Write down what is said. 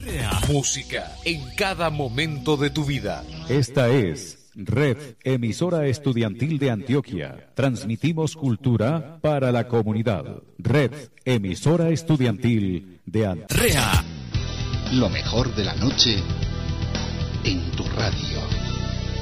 Música en cada momento de tu vida. Esta es Red Emisora Estudiantil de Antioquia. Transmitimos cultura para la comunidad. Red Emisora Estudiantil de Antioquia. Lo mejor de la noche en tu radio.